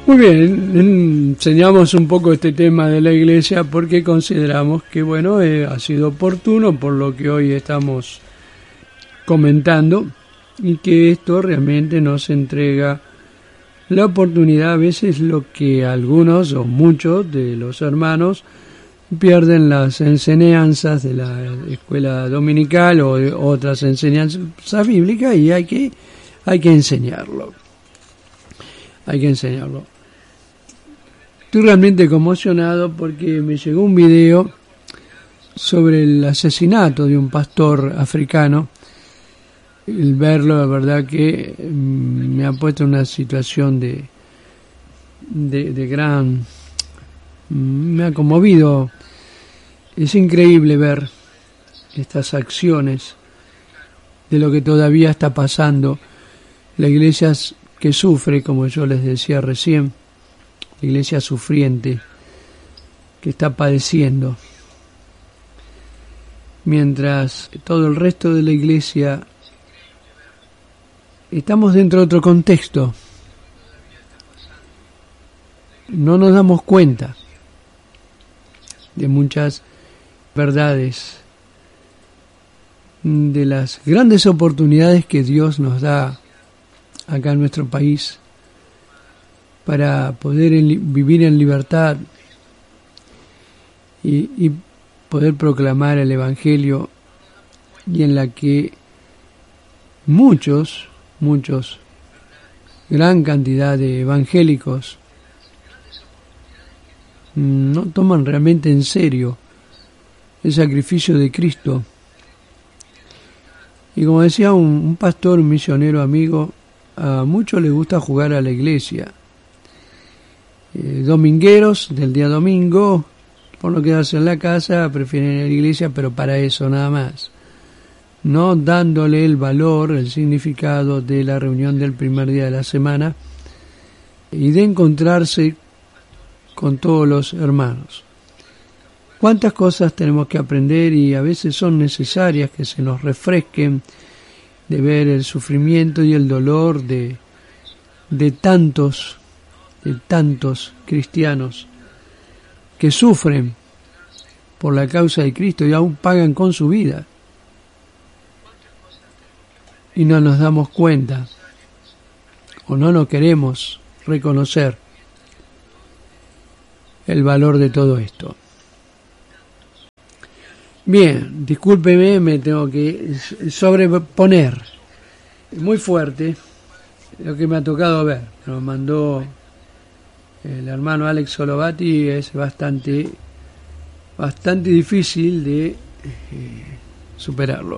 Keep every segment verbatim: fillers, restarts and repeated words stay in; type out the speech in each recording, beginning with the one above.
Muy bien, enseñamos un poco este tema de la iglesia porque consideramos que, bueno, eh, ha sido oportuno por lo que hoy estamos comentando y que esto realmente nos entrega la oportunidad, a veces lo que algunos o muchos de los hermanos pierden las enseñanzas de la escuela dominical o de otras enseñanzas bíblicas y hay que, hay que enseñarlo. Hay que enseñarlo. Estoy realmente conmocionado porque me llegó un video sobre el asesinato de un pastor africano. El verlo, la verdad que me ha puesto en una situación de, de, de gran... me ha conmovido. Es increíble ver estas acciones de lo que todavía está pasando. La iglesia que sufre, como yo les decía recién, la iglesia sufriente que está padeciendo, mientras todo el resto de la iglesia estamos dentro de otro contexto. No nos damos cuenta de muchas verdades, de las grandes oportunidades que Dios nos da acá en nuestro país para poder en, vivir en libertad y, y poder proclamar el Evangelio, y en la que muchos, muchos, gran cantidad de evangélicos no toman realmente en serio el sacrificio de Cristo. Y como decía un, un pastor, un misionero amigo, a muchos les gusta jugar a la iglesia. Eh, domingueros del día domingo, por no quedarse en la casa, prefieren ir a la iglesia, pero para eso nada más. No dándole el valor, el significado de la reunión del primer día de la semana y de encontrarse con todos los hermanos. Cuántas cosas tenemos que aprender, y a veces son necesarias que se nos refresquen de ver el sufrimiento y el dolor de, de tantos, de tantos cristianos que sufren por la causa de Cristo y aún pagan con su vida. Y no nos damos cuenta, o no nos queremos reconocer el valor de todo esto. Bien, discúlpeme, me tengo que sobreponer muy fuerte lo que me ha tocado ver. Nos mandó el hermano Alex Solovati, es bastante, bastante difícil de eh, superarlo.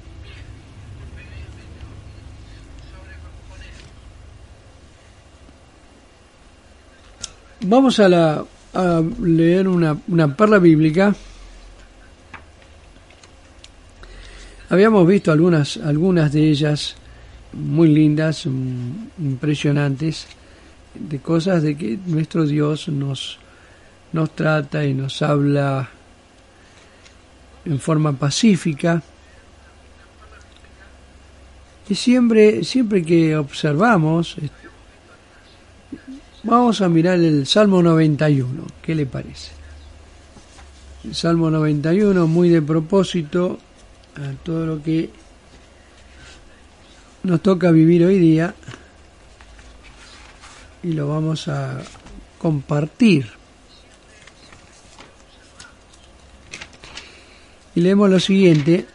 Vamos a, la, a leer una, una perla bíblica. Habíamos visto algunas, algunas de ellas muy lindas, impresionantes, de cosas de que nuestro Dios nos, nos trata y nos habla en forma pacífica. Y siempre, siempre que observamos, vamos a mirar el Salmo noventa y uno. ¿Qué le parece? El Salmo noventa y uno, muy de propósito a todo lo que nos toca vivir hoy día, y lo vamos a compartir. Y leemos lo siguiente: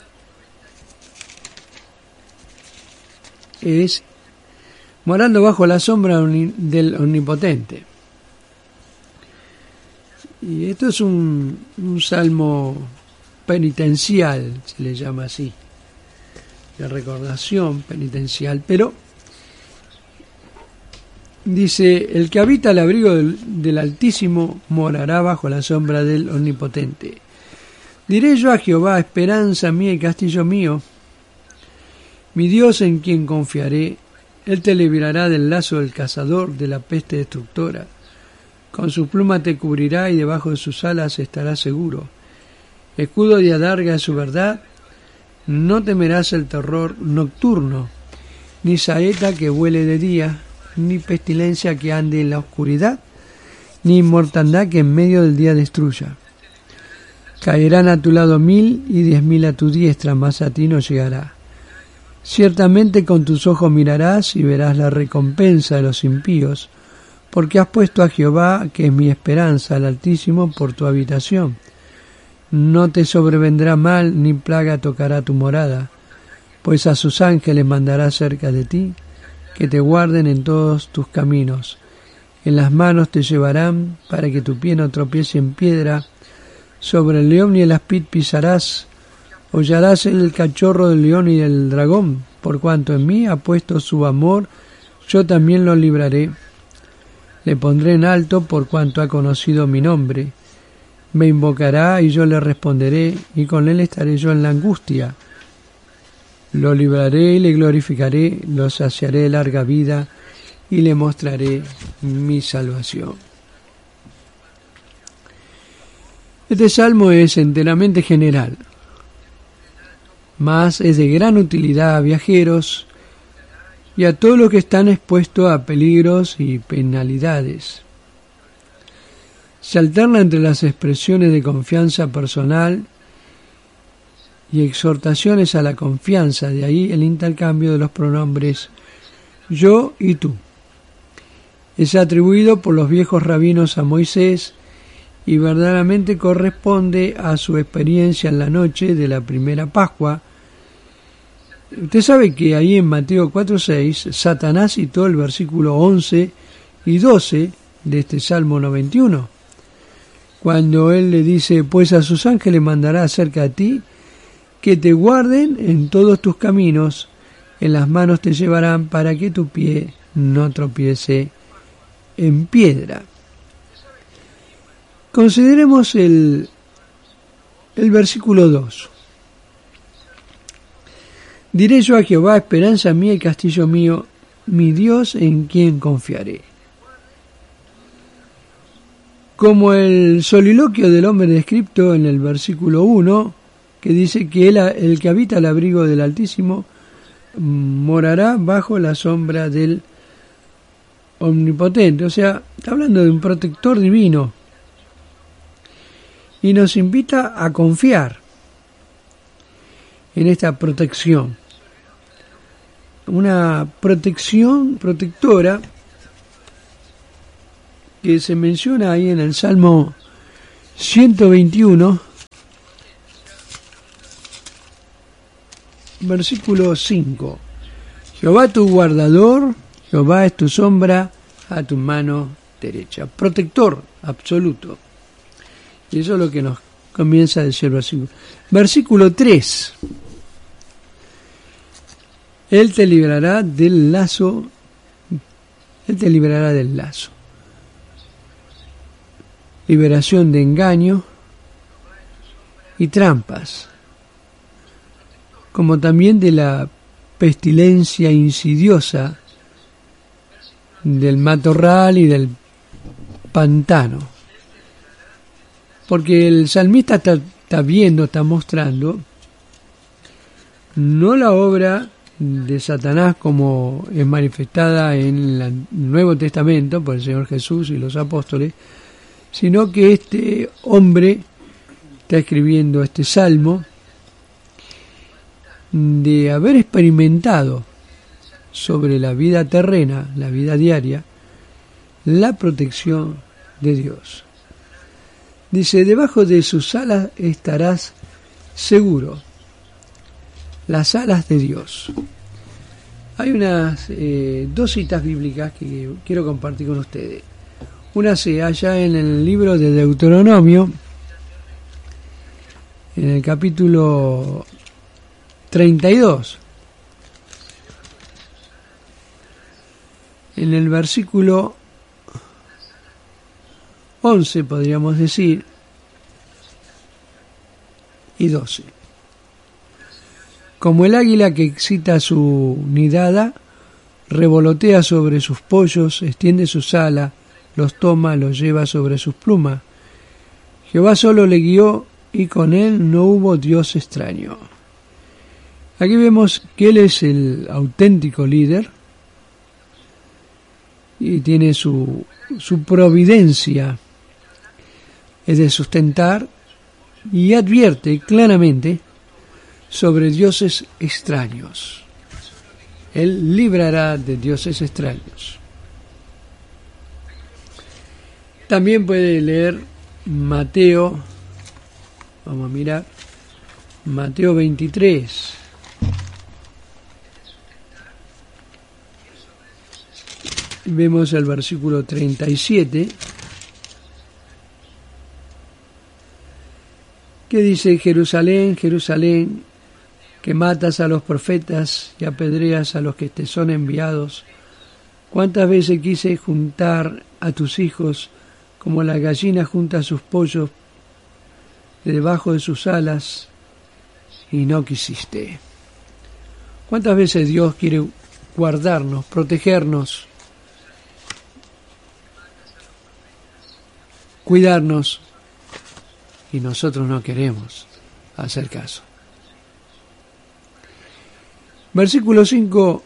es morando bajo la sombra del Omnipotente. Y esto es un, un salmo penitencial, se le llama así, de recordación penitencial, pero dice: el que habita al abrigo del, del Altísimo morará bajo la sombra del Omnipotente. Diré yo a Jehová, esperanza mía y castillo mío, mi Dios en quien confiaré. Él te librará del lazo del cazador, de la peste destructora. Con su pluma te cubrirá y debajo de sus alas estarás seguro. Escudo y adarga es su verdad. No temerás el terror nocturno, ni saeta que vuele de día, ni pestilencia que ande en la oscuridad, ni mortandad que en medio del día destruya. Caerán a tu lado mil y diez mil a tu diestra, mas a ti no llegará. Ciertamente con tus ojos mirarás y verás la recompensa de los impíos, porque has puesto a Jehová, que es mi esperanza, al Altísimo, por tu habitación. No te sobrevendrá mal, ni plaga tocará tu morada, pues a sus ángeles mandará cerca de ti, que te guarden en todos tus caminos. En las manos te llevarán, para que tu pie no tropiece en piedra. Sobre el león y el aspid pisarás, hollarás el cachorro del león y del dragón. Por cuanto en mí ha puesto su amor, yo también lo libraré. Le pondré en alto por cuanto ha conocido mi nombre. Me invocará y yo le responderé, y con él estaré yo en la angustia. Lo libraré y le glorificaré, lo saciaré de larga vida y le mostraré mi salvación. Este salmo es enteramente general, mas es de gran utilidad a viajeros y a todos los que están expuestos a peligros y penalidades. Se alterna entre las expresiones de confianza personal y exhortaciones a la confianza, de ahí el intercambio de los pronombres yo y tú. Es atribuido por los viejos rabinos a Moisés y verdaderamente corresponde a su experiencia en la noche de la primera Pascua. Usted sabe que ahí en Mateo cuatro seis, Satanás citó el versículo once y doce de este Salmo noventa y uno, cuando él le dice, pues a sus ángeles mandará cerca de ti, que te guarden en todos tus caminos, en las manos te llevarán para que tu pie no tropiece en piedra. Consideremos el, el versículo dos. Diré yo a Jehová, esperanza mía y castillo mío, mi Dios en quien confiaré. Como el soliloquio del hombre descrito en el versículo uno, que dice que él, el que habita el abrigo del Altísimo morará bajo la sombra del Omnipotente. O sea, está hablando de un protector divino y nos invita a confiar en esta protección. Una protección protectora que se menciona ahí en el Salmo ciento veintiuno, versículo cinco. Jehová tu guardador, Jehová es tu sombra a tu mano derecha. Protector absoluto. Y eso es lo que nos comienza a decir el versículo. Versículo tres. Él te librará del lazo. Él te librará del lazo. Liberación de engaño y trampas, como también de la pestilencia insidiosa del matorral y del pantano. Porque el salmista está, está viendo, está mostrando, no la obra de Satanás como es manifestada en el Nuevo Testamento por el Señor Jesús y los apóstoles, sino que este hombre está escribiendo este salmo de haber experimentado sobre la vida terrena, la vida diaria, la protección de Dios. Dice, debajo de sus alas estarás seguro, las alas de Dios. Hay unas eh, dos citas bíblicas que quiero compartir con ustedes. Una se halla en el libro de Deuteronomio, en el capítulo treinta y dos, en el versículo once, podríamos decir, y doce. Como el águila que excita su nidada, revolotea sobre sus pollos, extiende sus alas, los toma, los lleva sobre sus plumas. Jehová solo le guió y con él no hubo Dios extraño. Aquí vemos que él es el auténtico líder y tiene su, su providencia, es de sustentar, y advierte claramente sobre dioses extraños. Él librará de dioses extraños. También puede leer Mateo, vamos a mirar, Mateo veintitrés. Vemos el versículo treinta y siete, que dice: Jerusalén, Jerusalén, que matas a los profetas y apedreas a los que te son enviados. ¿Cuántas veces quise juntar a tus hijos como la gallina junta sus pollos debajo de sus alas, y no quisiste? ¿Cuántas veces Dios quiere guardarnos, protegernos, cuidarnos, y nosotros no queremos hacer caso? Versículo cinco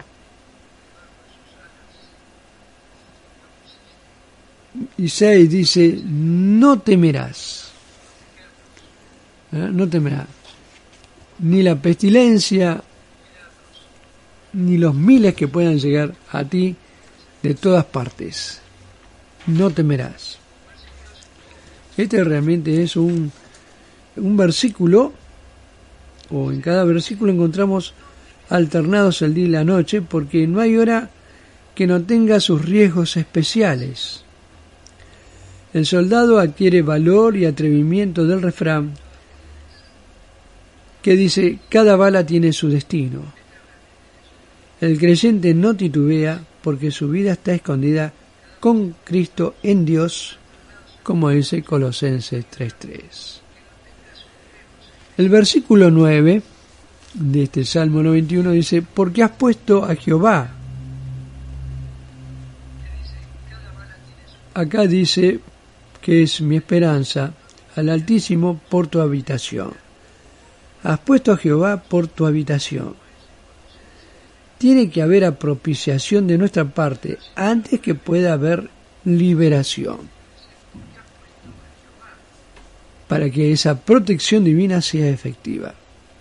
y seis dice: no temerás, ¿eh? no temerás ni la pestilencia, ni los miles que puedan llegar a ti de todas partes. No temerás. Este realmente es un, un versículo, o en cada versículo encontramos alternados el día y la noche, porque no hay hora que no tenga sus riesgos especiales. El soldado adquiere valor y atrevimiento del refrán que dice: cada bala tiene su destino. El creyente no titubea porque su vida está escondida con Cristo en Dios, como dice Colosenses tres tres. El versículo nueve de este Salmo noventa y uno dice: porque has puesto a Jehová. Acá dice que es mi esperanza, al Altísimo por tu habitación. Has puesto a Jehová por tu habitación. Tiene que haber propiciación de nuestra parte antes que pueda haber liberación, para que esa protección divina sea efectiva.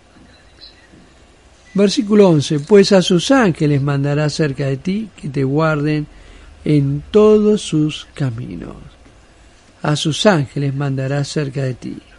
Versículo once: pues a sus ángeles mandará cerca de ti, que te guarden en todos sus caminos. A sus ángeles mandará cerca de ti.